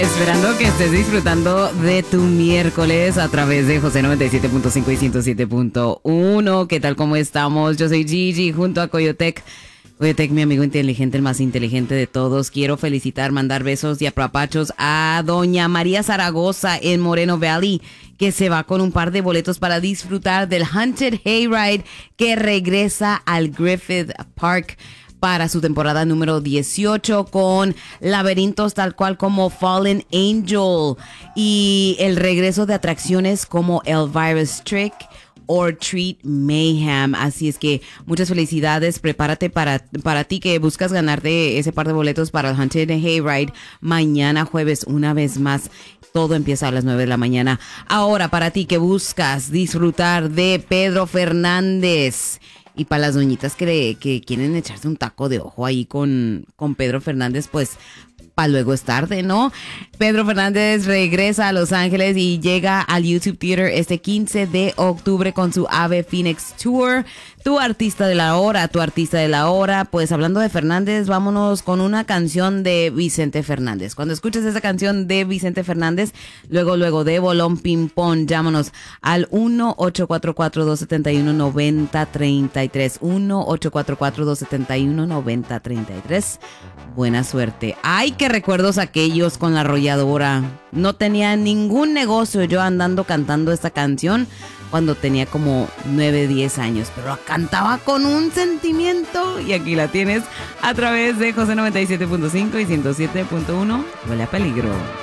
Esperando que estés disfrutando de tu miércoles a través de José 97.5 y 107.1. ¿Qué tal? ¿Cómo estamos? Yo soy Gigi junto a Coyotec. Coyotec, mi amigo inteligente, el más inteligente de todos. Quiero felicitar, mandar besos y apapachos a doña María Zaragoza en Moreno Valley, que se va con un par de boletos para disfrutar del Haunted Hayride que regresa al Griffith Park para su temporada número 18 con laberintos tal cual como Fallen Angel y el regreso de atracciones como Elvira's Trick o Treat Mayhem. Así es que muchas felicidades, prepárate para ti que buscas ganarte ese par de boletos para el Haunted Hayride mañana jueves una vez más. Todo empieza a las 9 de la mañana. Ahora, para ti que buscas disfrutar de Pedro Fernández. Y para las doñitas que quieren echarse un taco de ojo ahí con Pedro Fernández, pues para luego es tarde, ¿no? Pedro Fernández regresa a Los Ángeles y llega al YouTube Theater este 15 de octubre con su Ave Phoenix Tour. Tu artista de la hora. Pues hablando de Fernández, vámonos con una canción de Vicente Fernández. Cuando escuches esa canción de Vicente Fernández, luego de Bolón Ping Pong, llámanos al 1-844-271-9033. 1-844-271-9033. Buena suerte. ¡Ay, qué recuerdos aquellos con la arrolladora! No tenía ningún negocio yo andando cantando esta canción cuando tenía como 9, 10 años, pero la cantaba con un sentimiento y aquí la tienes a través de José 97.5 y 107.1. Huele a peligro.